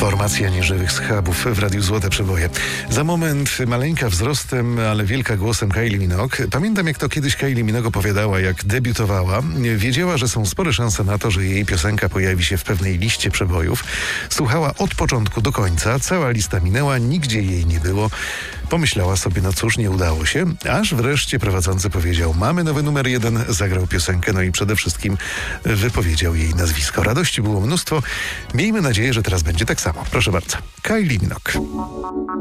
Formacja nieżywych schabów w Radiu Złote Przeboje. Za moment maleńka wzrostem, ale wielka głosem Kylie Minogue. Pamiętam, jak to kiedyś Kylie Minogue opowiadała, jak debiutowała. Wiedziała, że są spore szanse na to, że jej piosenka pojawi się w pewnej liście przebojów. Słuchała od początku do końca. Cała lista minęła, nigdzie jej nie było. Pomyślała sobie, no cóż, nie udało się. Aż wreszcie prowadzący powiedział, mamy nowy numer 1, zagrał piosenkę, no i przede wszystkim wypowiedział jej nazwisko. Radości było mnóstwo. Miejmy nadzieję, że teraz będzie tak samo. Proszę bardzo. Kylie Minogue.